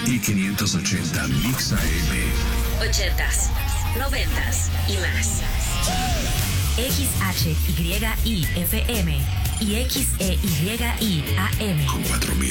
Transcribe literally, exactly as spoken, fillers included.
y quinientos ochenta Mix A M. ochentas, noventas y más. X H Y I F M y X E Y I A M. Con cuatro mil